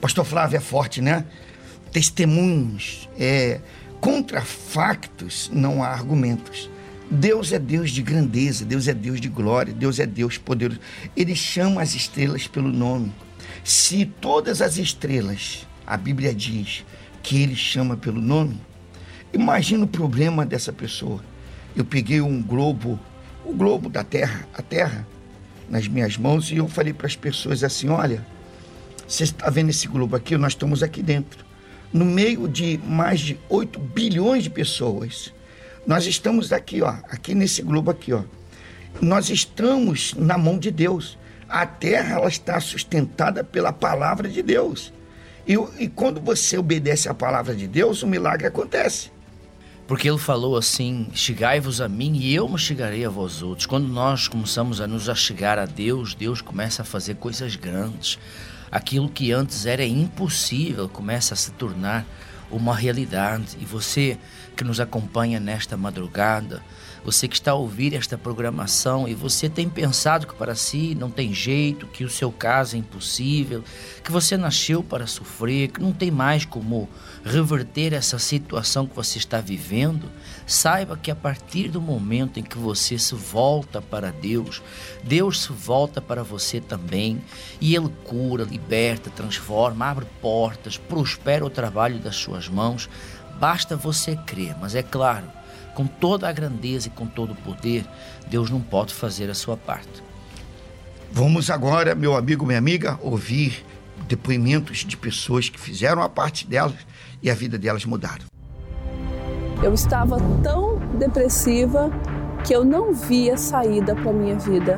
Pastor Flávio é forte, né? Testemunhos, contra factos não há argumentos. Deus é Deus de grandeza, Deus é Deus de glória, Deus é Deus poderoso. Ele chama as estrelas pelo nome. Se todas as estrelas, a Bíblia diz que ele chama pelo nome, imagina o problema dessa pessoa. Eu peguei o globo da Terra, a Terra, nas minhas mãos, e eu falei para as pessoas assim: olha, você está vendo esse globo aqui? Nós estamos aqui dentro, no meio de mais de 8 bilhões de pessoas. Nós estamos aqui, aqui nesse globo aqui, Nós estamos na mão de Deus. A Terra, ela está sustentada pela palavra de Deus. E quando você obedece à palavra de Deus, o milagre acontece. Porque ele falou assim: chegai-vos a mim e eu me chegarei a vós outros. Quando nós começamos a nos achegar a Deus, Deus começa a fazer coisas grandes. Aquilo que antes era impossível começa a se tornar uma realidade. E você que nos acompanha nesta madrugada, você que está a ouvir esta programação e você tem pensado que para si não tem jeito, que o seu caso é impossível, que você nasceu para sofrer, que não tem mais como reverter essa situação que você está vivendo, saiba que a partir do momento em que você se volta para Deus, Deus se volta para você também, e Ele cura, liberta, transforma, abre portas, prospera o trabalho das suas mãos. Basta você crer, mas é claro, com toda a grandeza e com todo o poder, Deus não pode fazer a sua parte. Vamos agora, meu amigo, minha amiga, ouvir depoimentos de pessoas que fizeram a parte delas e a vida delas mudaram. Eu estava tão depressiva que eu não via saída para a minha vida.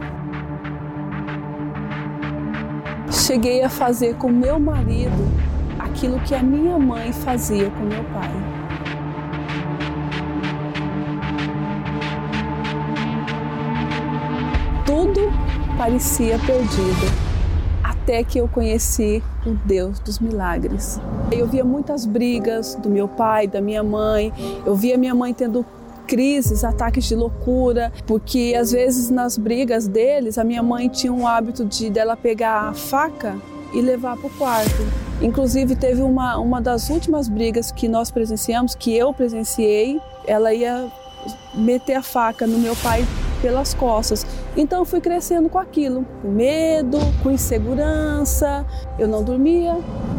Cheguei a fazer com meu marido aquilo que a minha mãe fazia com meu pai. Tudo parecia perdido, até que eu conheci o Deus dos milagres. Eu via muitas brigas do meu pai, da minha mãe, eu via minha mãe tendo crises, ataques de loucura, porque às vezes nas brigas deles, a minha mãe tinha um hábito dela pegar a faca e levar para o quarto. Inclusive teve uma das últimas brigas que nós presenciamos, que eu presenciei, ela ia meter a faca no meu pai pelas costas. Então eu fui crescendo com aquilo, com medo, com insegurança, eu não dormia,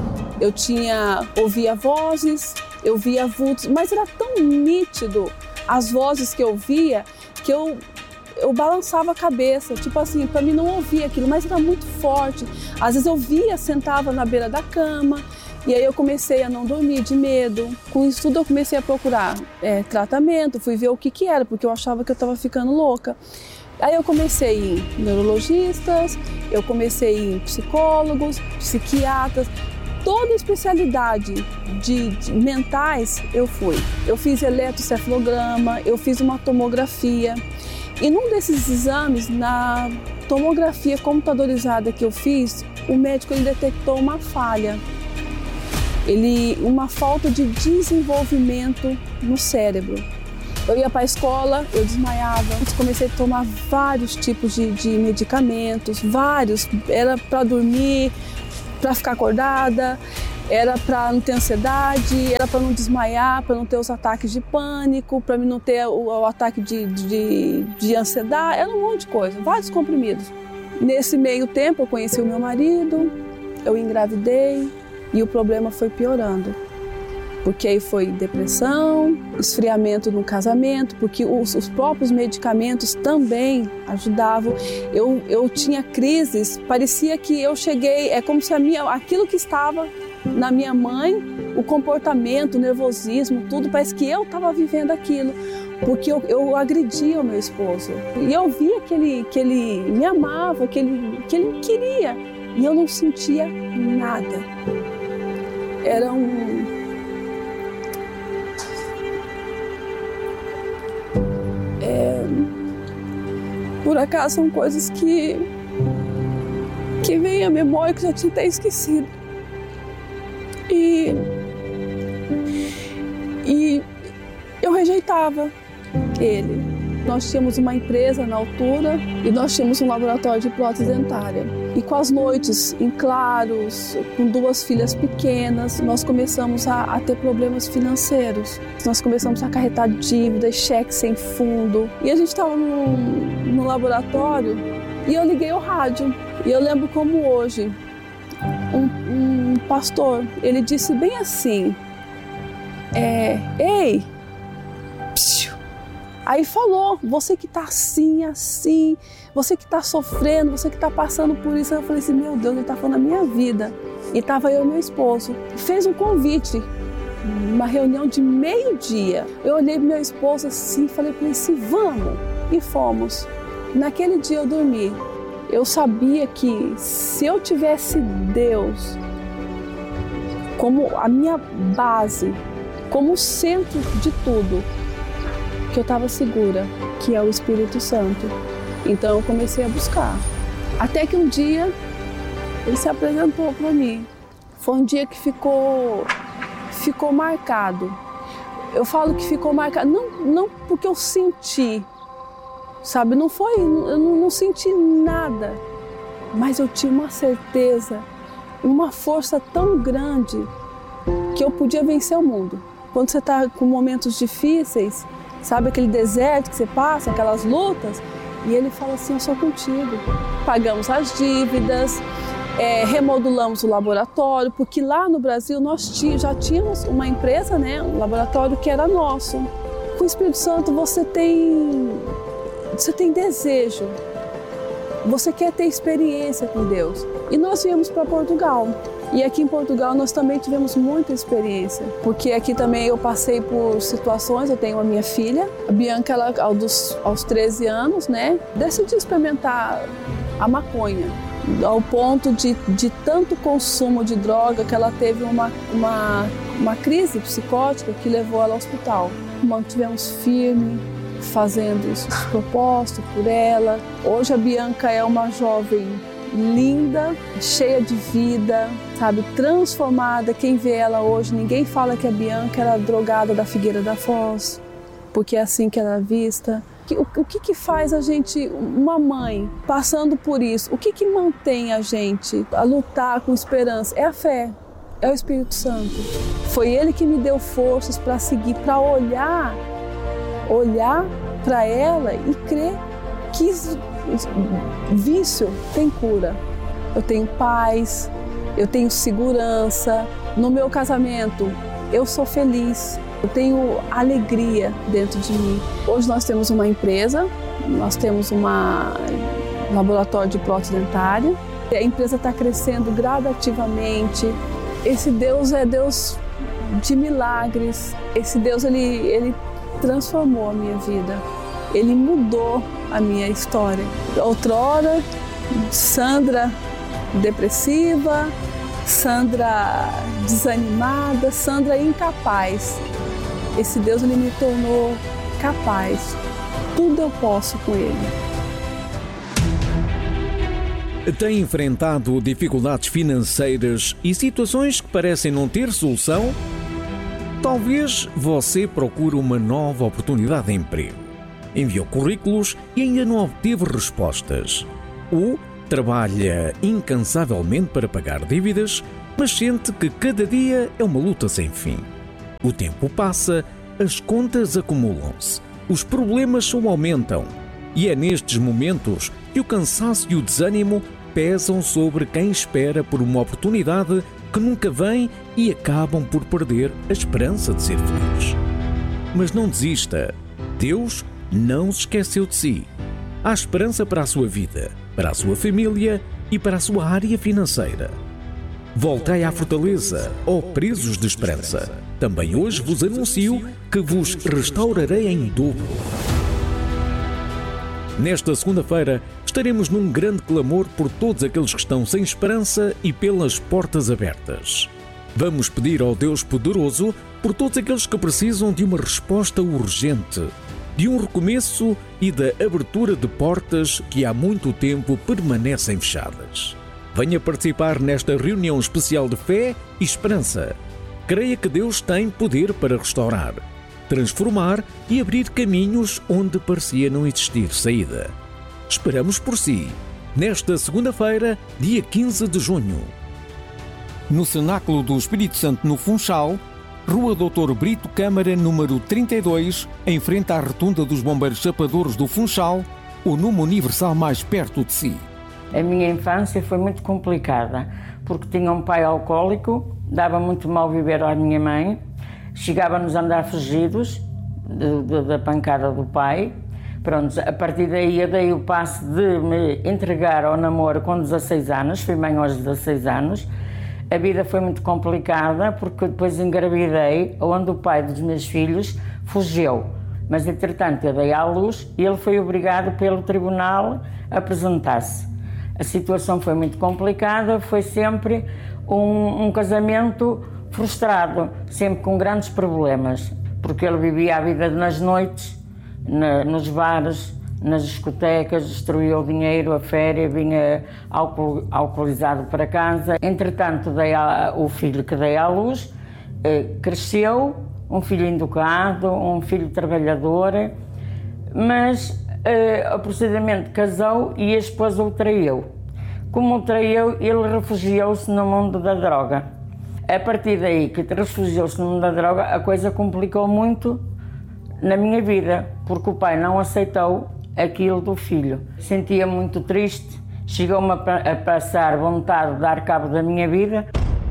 ouvia vozes, eu via vultos, mas era tão nítido as vozes que eu via que eu balançava a cabeça, tipo assim, para mim não ouvir aquilo, mas era muito forte. Às vezes eu via, sentava na beira da cama, e aí eu comecei a não dormir de medo. Com isso tudo eu comecei a procurar tratamento, fui ver o que era, porque eu achava que eu estava ficando louca. Aí eu comecei a ir em neurologistas, eu comecei a ir em psicólogos, psiquiatras, toda a especialidade de mentais eu fui. Eu fiz eletrocefalograma, eu fiz uma tomografia. E num desses exames, na tomografia computadorizada que eu fiz, o médico ele detectou uma falha. Uma falta de desenvolvimento no cérebro. Eu ia para a escola, eu desmaiava. Comecei a tomar vários tipos de medicamentos, vários. Era para dormir, para ficar acordada, era para não ter ansiedade, era para não desmaiar, para não ter os ataques de pânico, para mim não ter o ataque de ansiedade, era um monte de coisa, vários comprimidos. Nesse meio tempo eu conheci o meu marido, eu engravidei e o problema foi piorando. Porque aí foi depressão, esfriamento no casamento, porque os próprios medicamentos também ajudavam. Eu tinha crises, parecia que eu cheguei, é como se aquilo que estava na minha mãe, o comportamento, o nervosismo, tudo, parece que eu estava vivendo aquilo, porque eu agredia o meu esposo. E eu via que ele me amava, que ele me queria, e eu não sentia nada. Era por acaso são coisas que vêm à memória que eu já tinha até esquecido. E eu rejeitava ele. Nós tínhamos uma empresa na altura e nós tínhamos um laboratório de prótese dentária. E com as noites em claros, com 2 filhas pequenas, nós começamos a ter problemas financeiros. Nós começamos a acarretar dívidas, cheques sem fundo. E a gente estava no laboratório e eu liguei o rádio. E eu lembro como hoje, um pastor, ele disse bem assim, ei, psiu. Aí falou, você que está assim, você que está sofrendo, você que está passando por isso. Eu falei assim, meu Deus, ele está falando da minha vida. E estava eu e meu esposo. Fez um convite, uma reunião de meio-dia. Eu olhei para meu esposo assim, falei para ele assim, vamos. E fomos. Naquele dia eu dormi. Eu sabia que se eu tivesse Deus como a minha base, como o centro de tudo, que eu estava segura, que é o Espírito Santo. Então eu comecei a buscar. Até que um dia ele se apresentou para mim. Foi um dia que ficou marcado. Eu falo que ficou marcado, não porque eu senti, sabe? Não foi, eu não senti nada, mas eu tinha uma certeza, uma força tão grande que eu podia vencer o mundo. Quando você está com momentos difíceis, sabe aquele deserto que você passa, aquelas lutas? E ele fala assim, eu sou contigo. Pagamos as dívidas, remodulamos o laboratório, porque lá no Brasil nós já tínhamos uma empresa, né, um laboratório que era nosso. Com o Espírito Santo você tem desejo, você quer ter experiência com Deus. E nós viemos para Portugal. E aqui em Portugal nós também tivemos muita experiência, porque aqui também eu passei por situações, eu tenho a minha filha, a Bianca, ela aos 13 anos, né, decidiu experimentar a maconha, ao ponto de tanto consumo de droga que ela teve uma crise psicótica que levou ela ao hospital. Mantivemos firme, fazendo isso proposto por ela. Hoje a Bianca é uma jovem linda, cheia de vida, sabe, transformada. Quem vê ela hoje, ninguém fala que a Bianca era drogada da Figueira da Foz, porque é assim que ela é vista. O que faz a gente, uma mãe, passando por isso, o que mantém a gente a lutar com esperança? É a fé, é o Espírito Santo. Foi Ele que me deu forças para seguir, para olhar para ela e crer que vício tem cura. Eu tenho paz, eu tenho segurança. No meu casamento, eu sou feliz, eu tenho alegria dentro de mim. Hoje nós temos uma empresa, nós temos um laboratório de prótese dentária. A empresa está crescendo gradativamente. Esse Deus é Deus de milagres. Esse Deus, ele transformou a minha vida. Ele mudou a minha história. Outrora, Sandra depressiva, Sandra desanimada, Sandra incapaz. Esse Deus, ele me tornou capaz. Tudo eu posso com Ele. Tem enfrentado dificuldades financeiras e situações que parecem não ter solução? Talvez você procure uma nova oportunidade de emprego. Enviou currículos e ainda não obteve respostas. Ou trabalha incansavelmente para pagar dívidas, mas sente que cada dia é uma luta sem fim. O tempo passa, as contas acumulam-se, os problemas só aumentam. E é nestes momentos que o cansaço e o desânimo pesam sobre quem espera por uma oportunidade que nunca vem e acabam por perder a esperança de ser feliz. Mas não desista. Deus não se esqueceu de si. Há esperança para a sua vida, para a sua família e para a sua área financeira. Voltai à fortaleza, ó presos de esperança. Também hoje vos anuncio que vos restaurarei em dobro. Nesta segunda-feira estaremos num grande clamor por todos aqueles que estão sem esperança e pelas portas abertas. Vamos pedir ao Deus poderoso por todos aqueles que precisam de uma resposta urgente, de um recomeço e da abertura de portas que há muito tempo permanecem fechadas. Venha participar nesta reunião especial de fé e esperança. Creia que Deus tem poder para restaurar. transformar e abrir caminhos onde parecia não existir saída. Esperamos por si, nesta segunda-feira, dia 15 de junho. No Cenáculo do Espírito Santo, no Funchal, Rua Dr. Brito Câmara, número 32, em frente à Rotunda dos Bombeiros Chapadores do Funchal, o número universal mais perto de si. A minha infância foi muito complicada, porque tinha um pai alcoólico, dava muito mal viver à minha mãe, chegava-nos a andar fugidos da pancada do pai. Pronto, a partir daí eu dei o passo de me entregar ao namoro com 16 anos, fui mãe aos 16 anos. A vida foi muito complicada, porque depois engravidei, onde o pai dos meus filhos fugiu. Mas, entretanto, eu dei à luz e ele foi obrigado pelo tribunal a apresentar-se. A situação foi muito complicada, foi sempre um casamento frustrado, sempre com grandes problemas, porque ele vivia a vida nas noites, nos bares, nas discotecas, destruía o dinheiro, a féria, vinha alcoolizado para casa. Entretanto, o filho que dei à luz cresceu, um filho educado, um filho trabalhador, mas o procedimento casou e a esposa o traiu. Como o traiu, ele refugiou-se no mundo da droga. A partir daí que refugiou-se no mundo da droga, a coisa complicou muito na minha vida, porque o pai não aceitou aquilo do filho. Sentia muito triste, chegou-me a passar vontade de dar cabo da minha vida.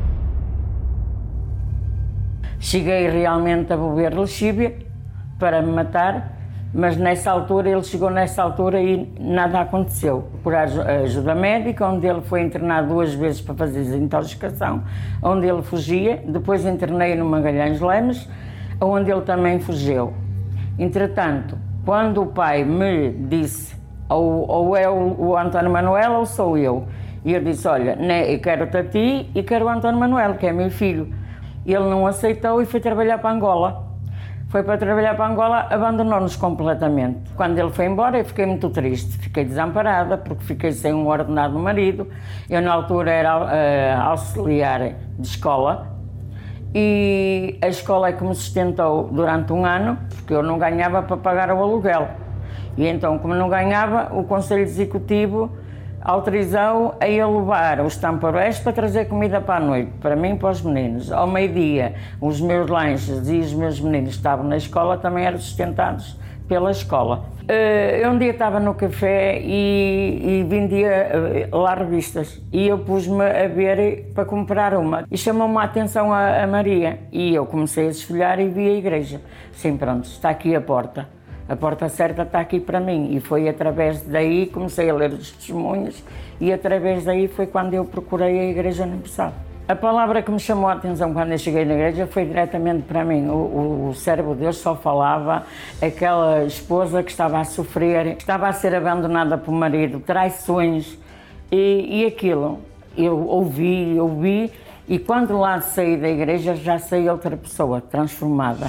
Cheguei realmente a beber lexívia para me matar, mas ele chegou nessa altura e nada aconteceu. Por ajuda médica, onde ele foi internado 2 vezes para fazer desintoxicação, onde ele fugia. Depois internei no Magalhães Lemes, onde ele também fugiu. Entretanto, quando o pai me disse, ou é o António Manuel ou sou eu, e eu disse, olha, eu quero-te a ti e quero o António Manuel, que é meu filho. Ele não aceitou e foi trabalhar para Angola. Foi para trabalhar para Angola, abandonou-nos completamente. Quando ele foi embora, eu fiquei muito triste, fiquei desamparada, porque fiquei sem um ordenado marido. Eu, na altura, era auxiliar de escola, e a escola é que me sustentou durante 1 ano, porque eu não ganhava para pagar o aluguel. E então, como não ganhava, o Conselho Executivo autorizou a eu levar os tamborés para trazer comida para a noite, para mim e para os meninos. Ao meio-dia, os meus lanches e os meus meninos que estavam na escola também eram sustentados pela escola. Eu um dia estava no café e vendia lá revistas, e eu pus-me a ver para comprar uma. E chamou-me a atenção a Maria, e eu comecei a desfolhar e vi a igreja. Sim, pronto, está aqui a porta. A porta certa está aqui para mim, e foi através daí que comecei a ler os testemunhos, e através daí foi quando eu procurei a Igreja Universal. A palavra que me chamou a atenção quando eu cheguei na igreja foi diretamente para mim. O servo de Deus só falava aquela esposa que estava a sofrer, que estava a ser abandonada pelo marido, traições, e aquilo. Eu ouvi, e quando lá saí da igreja já saí outra pessoa, transformada.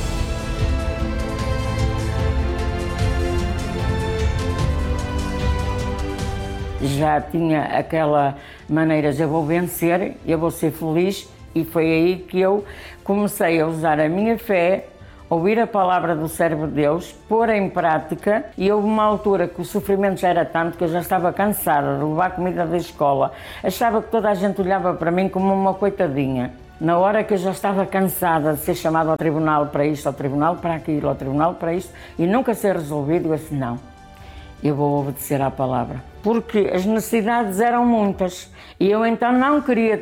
Já tinha aquela maneira de eu vou vencer, eu vou ser feliz, e foi aí que eu comecei a usar a minha fé, ouvir a palavra do servo de Deus, pôr em prática, e houve uma altura que o sofrimento já era tanto que eu já estava cansada de levar comida da escola. Achava que toda a gente olhava para mim como uma coitadinha. Na hora que eu já estava cansada de ser chamada ao tribunal para isto, ao tribunal para aquilo, ao tribunal para isto, e nunca ser resolvido, eu disse, não, eu vou obedecer à palavra. Porque as necessidades eram muitas, e eu então não queria